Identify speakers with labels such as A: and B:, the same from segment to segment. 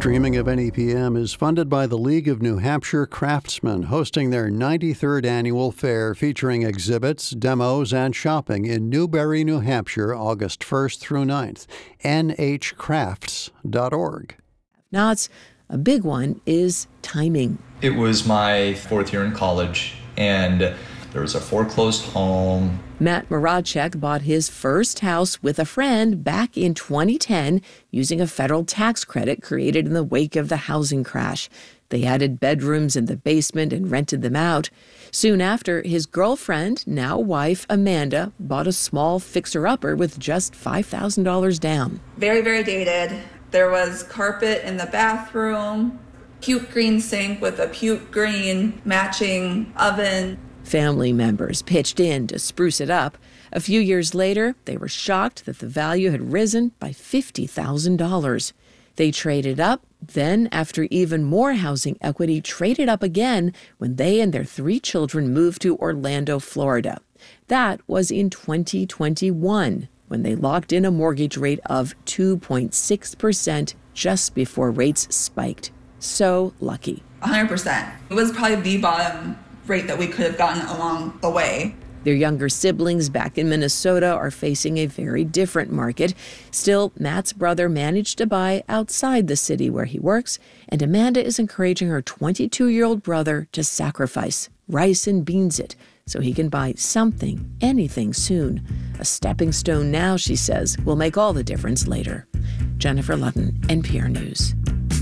A: Streaming of NEPM is funded by the League of New Hampshire Craftsmen, hosting their 93rd annual fair featuring exhibits, demos, and shopping in Newbury, New Hampshire, August 1st through 9th. nhcrafts.org.
B: Now, a big one is timing.
C: It was my fourth year in college, and there was a foreclosed home.
B: Matt Moradchek bought his first house with a friend back in 2010 using a federal tax credit created in the wake of the housing crash. They added bedrooms in the basement and rented them out. Soon after, his girlfriend, now wife Amanda, bought a small fixer-upper with just $5,000 down.
D: Very, very dated. There was carpet in the bathroom, puke green sink with a puke green matching oven.
B: Family members pitched in to spruce it up. A few years later, they were shocked that the value had risen by $50,000. They traded up, then, after even more housing equity, traded up again when they and their 3 children moved to Orlando, Florida. That was in 2021, when they locked in a mortgage rate of 2.6% just before rates spiked. So lucky.
D: 100%. It was probably the bottom rate that we could have gotten along the way.
B: Their younger siblings back in Minnesota are facing a very different market. Still, Matt's brother managed to buy outside the city where he works, and Amanda is encouraging her 22-year-old brother to sacrifice, rice and beans it, so he can buy something, anything soon. A stepping stone now, she says, will make all the difference later. Jennifer Ludden, NPR News.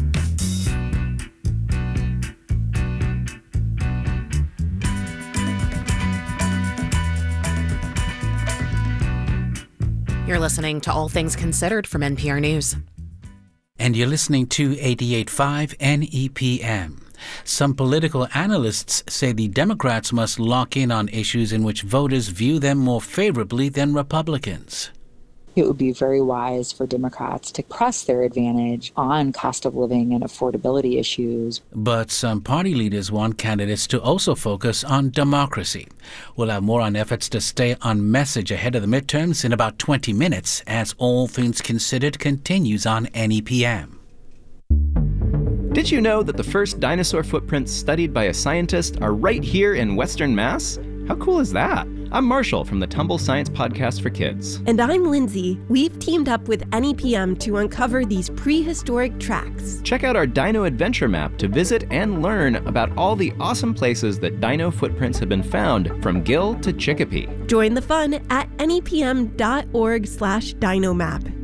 E: You're listening to All Things Considered from NPR News.
F: And you're listening to 88.5 NEPM. Some political analysts say the Democrats must lock in on issues in which voters view them more favorably than Republicans.
G: It would be very wise for Democrats to press their advantage on cost of living and affordability issues.
F: But some party leaders want candidates to also focus on democracy. We'll have more on efforts to stay on message ahead of the midterms in about 20 minutes as All Things Considered continues on NEPM.
H: Did you know that the first dinosaur footprints studied by a scientist are right here in Western Mass? How cool is that? I'm Marshall from the Tumble Science Podcast for Kids.
I: And I'm Lindsay. We've teamed up with NEPM to uncover these prehistoric tracks.
H: Check out our Dino Adventure Map to visit and learn about all the awesome places that dino footprints have been found, from Gill to Chicopee.
I: Join the fun at nepm.org/dinomap.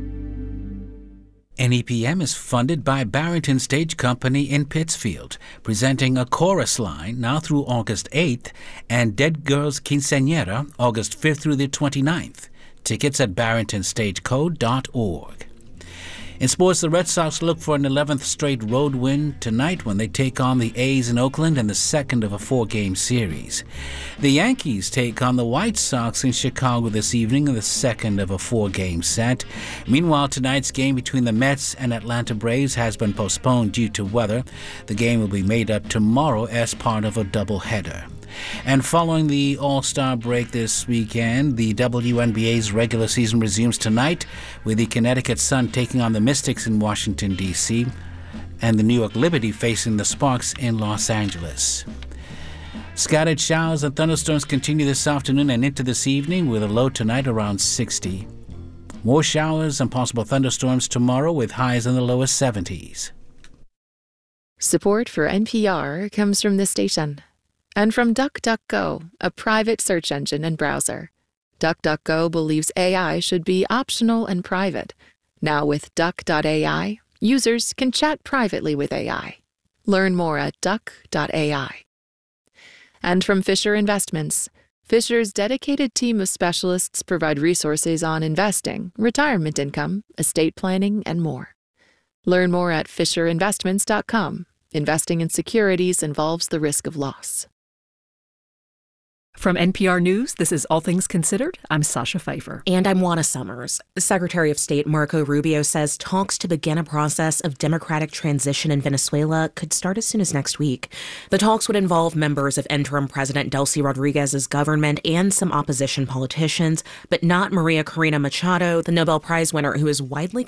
F: NEPM is funded by Barrington Stage Company in Pittsfield, presenting A Chorus Line now through August 8th and Dead Girls Quinceañera August 5th through the 29th. Tickets at barringtonstagecode.org. In sports, the Red Sox look for an 11th straight road win tonight when they take on the A's in Oakland in the second of a 4-game series. The Yankees take on the White Sox in Chicago this evening in the second of a 4-game set. Meanwhile, tonight's game between the Mets and Atlanta Braves has been postponed due to weather. The game will be made up tomorrow as part of a doubleheader. And following the All-Star break this weekend, the WNBA's regular season resumes tonight with the Connecticut Sun taking on the Mystics in Washington, D.C., and the New York Liberty facing the Sparks in Los Angeles. Scattered showers and thunderstorms continue this afternoon and into this evening with a low tonight around 60. More showers and possible thunderstorms tomorrow with highs in the lower 70s.
J: Support for NPR comes from this station. And from DuckDuckGo, a private search engine and browser. DuckDuckGo believes AI should be optional and private. Now with Duck.ai, users can chat privately with AI. Learn more at Duck.ai. And from Fisher Investments. Fisher's dedicated team of specialists provide resources on investing, retirement income, estate planning, and more. Learn more at FisherInvestments.com. Investing in securities involves the risk of loss.
K: From NPR News, this is All Things Considered. I'm Sasha Pfeiffer.
E: And I'm Juana Summers. Secretary of State Marco Rubio says talks to begin a process of democratic transition in Venezuela could start as soon as next week. The talks would involve members of interim President Delcy Rodriguez's government and some opposition politicians, but not Maria Corina Machado, the Nobel Prize winner who is widely